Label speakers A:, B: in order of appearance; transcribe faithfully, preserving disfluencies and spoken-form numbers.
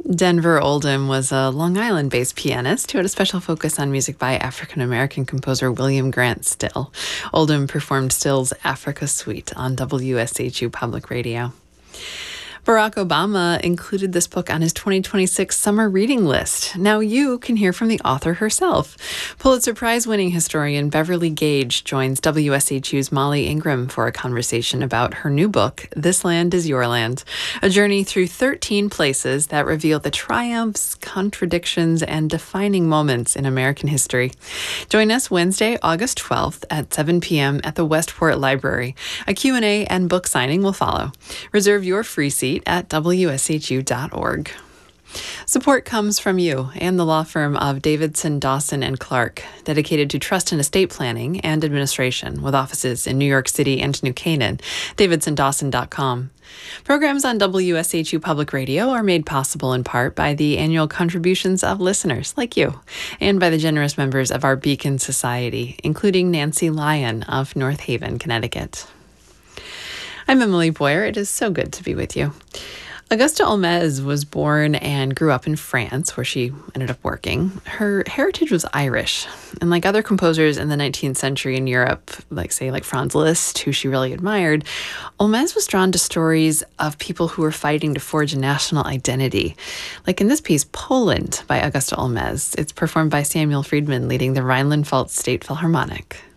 A: Denver Oldham was a Long Island-based pianist who had a special focus on music by African-American composer William Grant Still. Oldham performed Still's Africa Suite on W S H U Public Radio. Barack Obama included this book on his twenty twenty-six summer reading list. Now you can hear from the author herself. Pulitzer Prize-winning historian Beverly Gage joins W S H U's Molly Ingram for a conversation about her new book, This Land is Your Land, a journey through thirteen places that reveal the triumphs, contradictions, and defining moments in American history. Join us Wednesday, August twelfth at seven p.m. at the Westport Library. A Q and A and book signing will follow. Reserve your free seat at W S H U dot org. Support comes from you and the law firm of Davidson, Dawson and Clark, dedicated to trust and estate planning and administration with offices in New York City and New Canaan. Davidson Dawson dot com. Programs on W S H U Public Radio are made possible in part by the annual contributions of listeners like you and by the generous members of our Beacon Society, including Nancy Lyon of North Haven, Connecticut. I'm Emily Boyer. It is so good to be with you. Auguste Olmez was born and grew up in France, where she ended up working. Her heritage was Irish, and like other composers in the nineteenth century in Europe, like say like Franz Liszt, who she really admired, Olmez was drawn to stories of people who were fighting to forge a national identity. Like in this piece, Poland by Auguste Olmez. It's performed by Samuel Friedman, leading the Rhineland-Pfalz State Philharmonic.